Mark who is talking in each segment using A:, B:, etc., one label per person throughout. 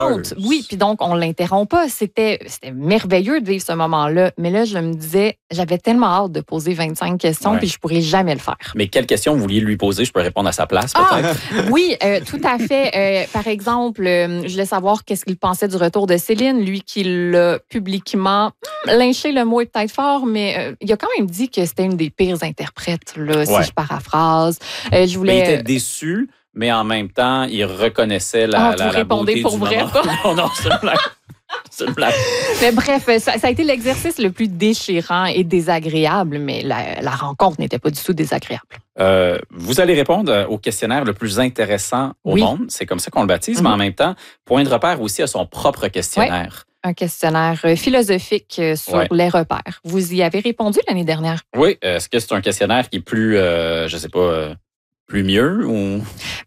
A: Oui, puis donc, on ne l'interrompt pas. C'était merveilleux de vivre ce moment-là. Mais là, je me disais, j'avais tellement hâte de poser 25 questions, puis je ne pourrais jamais le faire.
B: Mais quelles questions vous vouliez lui poser? Je peux répondre à sa place, peut-être?
A: Oui, tout à fait. Par exemple, je voulais savoir qu'est-ce qu'il pensait du retour de Céline, lui qui l'a publiquement lynché, le mot est peut-être fort, mais il a quand même dit que c'était une des pires interprètes, là, si je paraphrase. Je voulais...
B: Mais il était déçu, mais en même temps, il reconnaissait la beauté
A: pour
B: du
A: vrai,
B: moment. Non, c'est une blague. C'est une blague.
A: Mais bref, ça a été l'exercice le plus déchirant et désagréable, mais la rencontre n'était pas du tout désagréable.
B: Vous allez répondre au questionnaire le plus intéressant au monde. C'est comme ça qu'on le baptise, mais en même temps, Point de repère aussi a son propre questionnaire.
A: Un questionnaire philosophique sur les repères. Vous y avez répondu l'année dernière? Oui.
B: Est-ce que c'est un questionnaire qui est plus, je sais pas, plus mieux ou...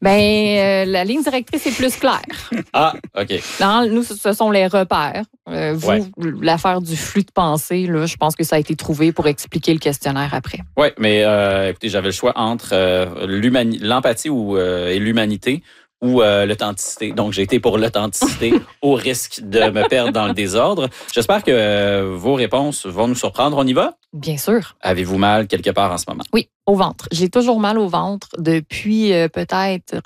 A: La ligne directrice est plus claire.
B: Ah, OK.
A: Non, nous, ce sont les repères. L'affaire du flux de pensée, là, je pense que ça a été trouvé pour expliquer le questionnaire après.
B: Oui, mais écoutez, j'avais le choix entre l'empathie et l'humanité ou l'authenticité. Donc, j'ai été pour l'authenticité au risque de me perdre dans le désordre. J'espère que vos réponses vont nous surprendre. On y va?
A: Bien sûr.
B: Avez-vous mal quelque part en ce moment?
A: Oui, au ventre. J'ai toujours mal au ventre depuis peut-être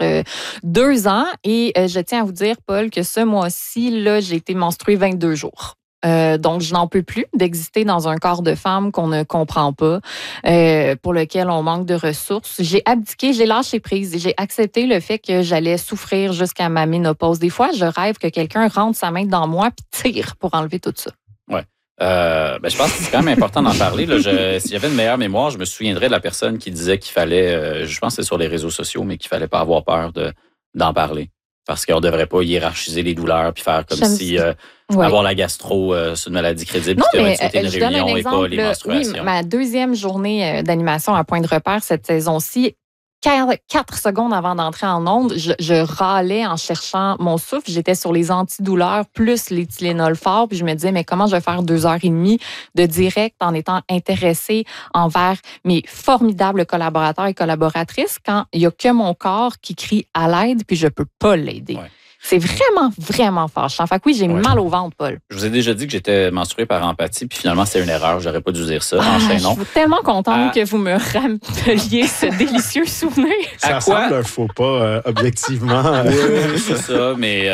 A: 2 ans. Et je tiens à vous dire, Paul, que ce mois-ci, là, j'ai été menstruée 22 jours. Donc, je n'en peux plus d'exister dans un corps de femme qu'on ne comprend pas, pour lequel on manque de ressources. J'ai abdiqué, j'ai lâché prise et j'ai accepté le fait que j'allais souffrir jusqu'à ma ménopause. Des fois, je rêve que quelqu'un rentre sa main dans moi puis tire pour enlever tout ça.
B: Ouais. Je pense que c'est quand même important d'en parler. Là. Si j'avais une meilleure mémoire, je me souviendrais de la personne qui disait qu'il fallait, je pense que c'est sur les réseaux sociaux, mais qu'il fallait pas avoir peur d'en parler. Parce qu'on ne devrait pas hiérarchiser les douleurs puis faire comme si avoir la gastro, c'est une maladie crédible.
A: Non, mais
B: c'était une réunion et pas les menstruations.
A: Oui, ma deuxième journée d'animation à Point de repère cette saison-ci, 4 secondes avant d'entrer en onde, je râlais en cherchant mon souffle. J'étais sur les antidouleurs plus les Tylenol fort. Puis je me disais, mais comment je vais faire 2h30 de direct en étant intéressée envers mes formidables collaborateurs et collaboratrices quand il n'y a que mon corps qui crie à l'aide puis je peux pas l'aider. Ouais. C'est vraiment, vraiment fâchant. Fait que oui, j'ai mal au ventre, Paul.
B: Je vous ai déjà dit que j'étais menstruée par empathie, puis finalement, c'est une erreur. J'aurais pas dû dire ça. Enchaînons.
A: Je suis tellement contente que vous me rappeliez ce délicieux souvenir.
C: Ça semble un faux pas, objectivement.
B: Oui, c'est ça, mais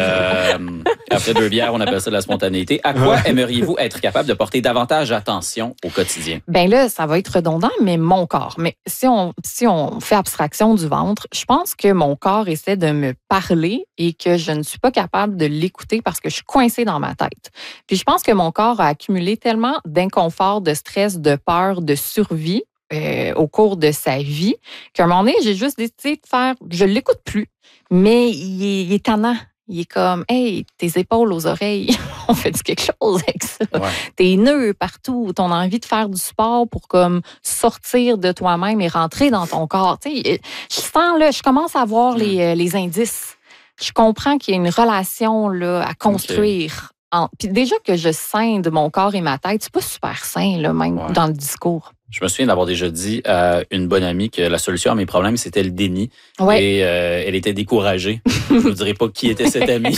B: après 2 bières, on appelle ça de la spontanéité. À quoi aimeriez-vous être capable de porter davantage attention au quotidien?
A: Bien là, ça va être redondant, mais mon corps. Mais si on fait abstraction du ventre, je pense que mon corps essaie de me parler et que je ne suis pas capable de l'écouter parce que je suis coincée dans ma tête. Puis je pense que mon corps a accumulé tellement d'inconfort, de stress, de peur, de survie au cours de sa vie qu'à un moment donné, j'ai juste décidé de faire... Je l'écoute plus, mais il est tannant. Il est comme, hey, tes épaules aux oreilles, on fait quelque chose avec ça. Ouais. Tes nœuds partout, ton envie de faire du sport pour comme sortir de toi-même et rentrer dans ton corps. Tu sais, je sens là, je commence à voir les indices. Je comprends qu'il y a une relation là, à construire. Puis déjà que je scinde mon corps et ma tête, c'est pas super sain, là, même dans le discours.
B: Je me souviens d'avoir déjà dit à une bonne amie que la solution à mes problèmes, c'était le déni. Ouais. Et elle était découragée. Je ne vous dirai pas qui était cette amie.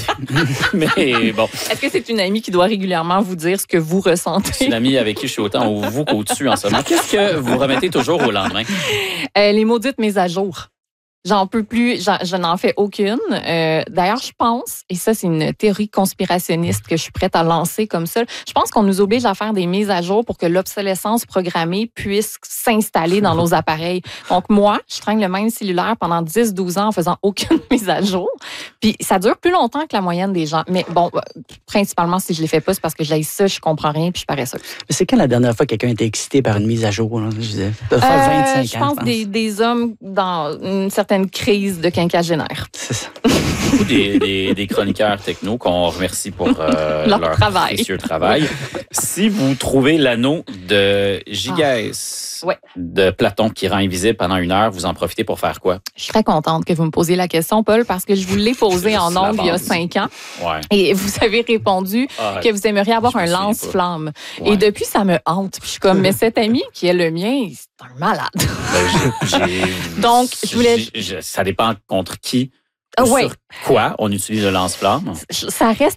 B: Mais bon.
A: Est-ce que c'est une amie qui doit régulièrement vous dire ce que vous ressentez?
B: C'est une amie avec qui je suis autant au vous qu'au-dessus en ce moment. Qu'est-ce que vous remettez toujours au lendemain?
A: Les maudites mises à jour. J'en peux plus, je n'en fais aucune. D'ailleurs, je pense, et ça c'est une théorie conspirationniste que je suis prête à lancer comme ça, je pense qu'on nous oblige à faire des mises à jour pour que l'obsolescence programmée puisse s'installer dans nos appareils. Donc moi, je traîne le même cellulaire pendant 10-12 ans en faisant aucune mise à jour. Puis ça dure plus longtemps que la moyenne des gens. Mais bon, principalement si je les fais pas, c'est parce que j'aille ça, je comprends rien puis je suis paresseuse.
D: Mais c'est quand la dernière fois que quelqu'un était excité par une mise à jour? Là? Ça fait 25 ans.
A: Je pense des hommes dans une certaine crise de quinquagénaire.
D: C'est ça.
B: Beaucoup des chroniqueurs techno qu'on remercie pour leur précieux travail. Si vous trouvez l'anneau de Gigès de Platon qui rend invisible pendant 1 heure, vous en profitez pour faire quoi?
A: Je suis très contente que vous me posiez la question, Paul, parce que je vous l'ai posée en ondes il y a 5 ans. Ouais. Et vous avez répondu que vous aimeriez avoir un lance-flamme. Ouais. Et depuis, ça me hante. Puis je suis comme, mais cet ami qui est le mien, c'est un malade.
B: Donc, je voulais... Ça dépend contre qui.
A: Ah ouais.
B: Sur quoi on utilise le lance-flamme?
A: Ça reste